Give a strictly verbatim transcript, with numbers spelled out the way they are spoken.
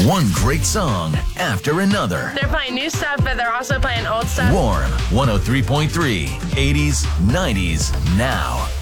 One great song after another. They're playing new stuff, but they're also playing old stuff. Warm one oh three point three, eighties, nineties, now.